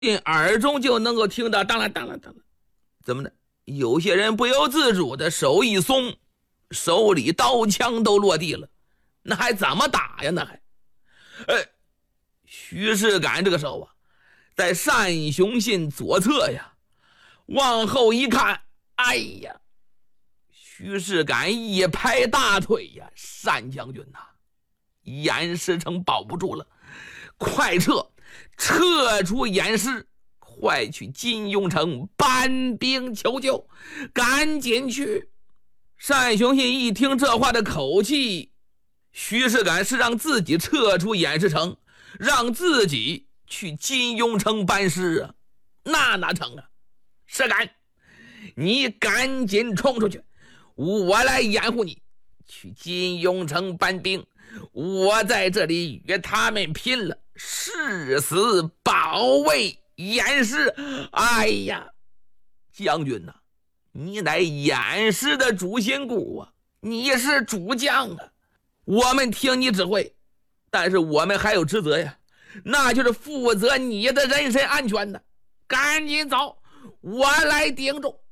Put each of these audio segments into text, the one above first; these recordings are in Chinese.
耳中就能够听到当啷当啷当啷。怎么的？有些人不由自主的手一松，手里刀枪都落地了，那还怎么打呀？那还，徐世感这个手啊，在单雄信左侧呀，往后一看，哎呀！徐世感一拍大腿呀，单将军呐，偃师城保不住了，快撤出偃师，快去金庸城搬兵求救，赶紧去！单雄信一听这话的口气，徐世感是让自己撤出偃师城，让自己去金庸城搬师啊，那哪成啊？世感，你赶紧冲出去，我来掩护你去金庸城搬兵，我在这里与他们拼了，誓死保卫偃师。哎呀，将军呐，你乃偃师的主心骨啊，你是主将啊，我们听你指挥，但是我们还有职责呀，那就是负责你的人身安全的。赶紧走，我来顶住。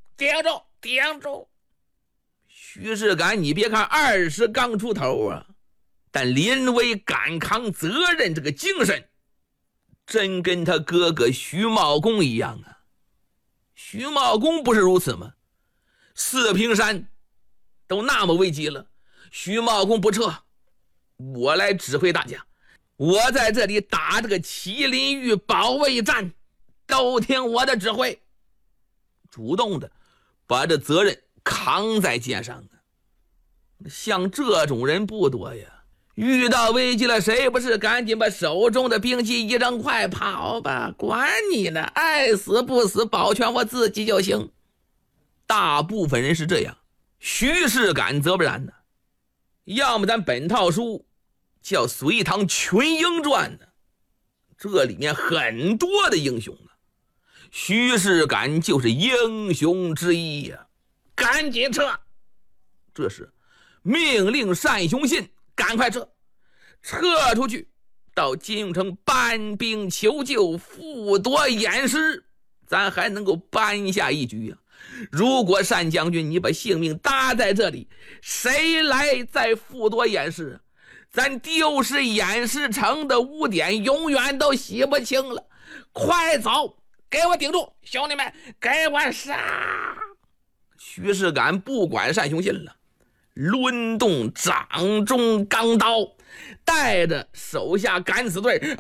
徐世感，你别看20刚出头啊，但临危敢扛责任这个精神，真跟他哥哥徐茂公一样啊。徐茂公不是如此吗？四平山都那么危急了，徐茂公不撤，我来指挥大家，我在这里打这个麒麟玉保卫战，都听我的指挥，主动的把这责任扛在肩上啊。像这种人不多呀，遇到危机了，谁不是赶紧把手中的兵器一扔，快跑吧，管你呢，爱死不死，保全我自己就行。大部分人是这样，徐世感则不然呢。要么咱本套书叫《隋唐群英传》呢，这里面很多的英雄啊，徐世感就是英雄之一呀。赶紧撤！这时命令单雄信赶快撤出去，到金庸城搬兵求救，复夺偃师，咱还能够扳下一局啊。如果单将军你把性命搭在这里，谁来再复夺偃师？咱丢失偃师城的污点永远都洗不清了。快走，给我顶住，兄弟们，给我杀！徐世感不管单雄信了，抡动掌中钢刀，带着手下敢死队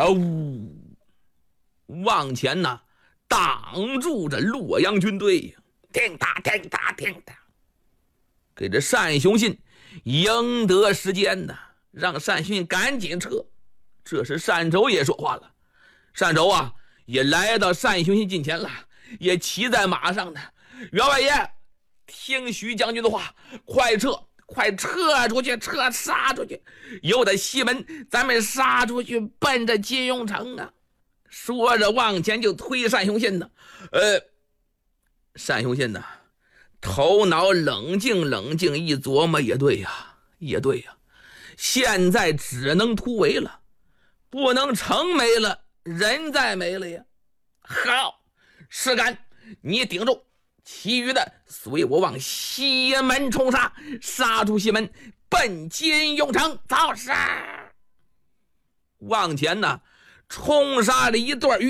往前呢，挡住这洛阳军队，叮当，给这单雄信赢得时间呢，让单雄信赶紧撤。这时单轴也说话了，单轴啊也来到单雄信近前了，也骑在马上呢。员外爷，听徐将军的话，快撤出去，杀出去，由得西门咱们杀出去，奔着金庸城啊！说着往前就推单雄信呢。单雄信呢，头脑冷静一琢磨，也对呀，现在只能突围了，不能城没了，人再没了呀。好，世感，你顶住，其余的随我往西门冲杀，杀出西门，奔金庸城，走杀！往前呢，冲杀了一段。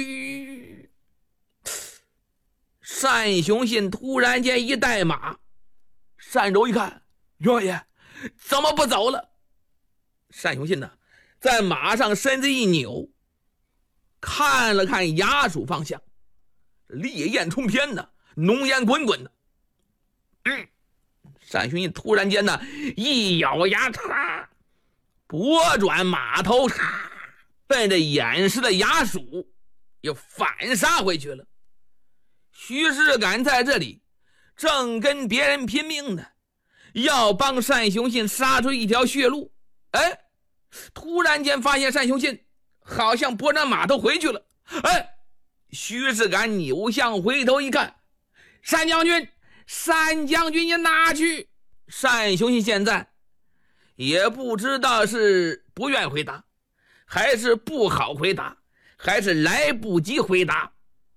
单雄信突然间一带马，单轴一看，员外爷怎么不走了？单雄信呢，在马上身子一扭，看了看衙署方向，烈焰冲天呢，浓烟滚滚的。单雄信突然间呢，一咬牙，拨转马头，奔着偃师的衙署又反杀回去了。徐世感在这里正跟别人拼命呢，要帮单雄信杀出一条血路。突然间发现单雄信好像拨转马头回去了。徐世感扭向回头一看，单将军你哪去？单雄信现在也不知道是不愿回答，还是不好回答，还是来不及回答，